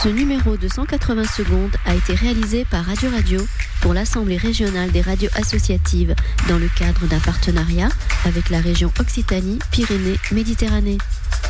Ce numéro de 180 secondes a été réalisé par Radio Radio pour l'Assemblée régionale des radios associatives dans le cadre d'un partenariat avec la région Occitanie-Pyrénées-Méditerranée.